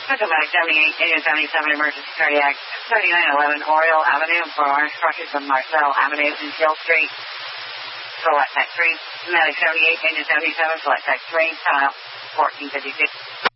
Central Medic 78, Union 77, emergency cardiac, 3911 Oriole Avenue, for orange structures on Marcel Avenue and Gill Street. Select Tech 3, Medic 78, Union 77, Select Tech 3, tile 1456.